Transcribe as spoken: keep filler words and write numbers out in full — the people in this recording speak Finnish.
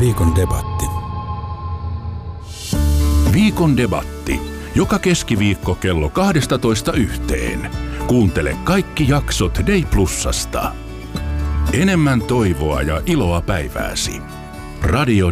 Viikon debatti. Viikon debatti. Joka keskiviikko kello kaksitoista yhteen. Kuuntele kaikki jaksot Day Plusasta. Enemmän toivoa ja iloa päivääsi. Radio